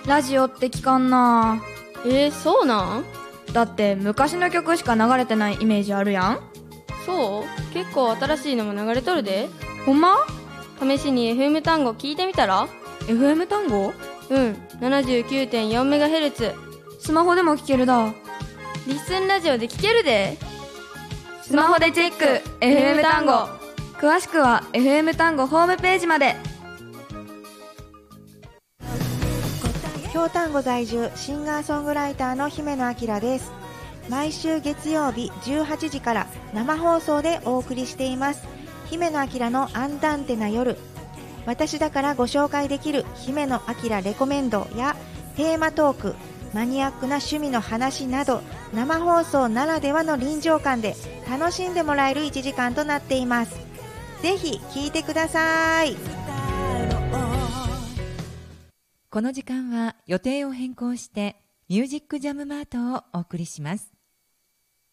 ラジオって聞かんな。 そうなん？ だって昔の曲しか流れてないイメージあるやん。 そう？結構新しいのも流れとるで。 ほんま？ 試しに FM 単語聞いてみたら？ FM 単語？ 79.4MHz。 スマホでも聞けるだ。 リッスンラジオで聞けるで。 スマホでチェック FM 単語。詳しくは FM 単語ホームページまで。 京丹後在住シンガーソングライターの姫野明です。毎週月曜日18時から生放送でお送りしています姫野明のアンダンテな夜。私だからご紹介できる姫野明レコメンドやテーマトーク、マニアックな趣味の話など、生放送ならではの臨場感で楽しんでもらえる1時間となっています。ぜひ聞いてください。 この時間は予定を変更してミュージックジャムマートをお送りします。